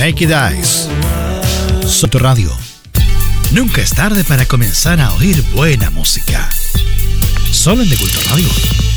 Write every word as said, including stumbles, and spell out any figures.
Mikey Dice. Soto Radio. Nunca es tarde para comenzar a oír buena música. Solo en De Culto Radio.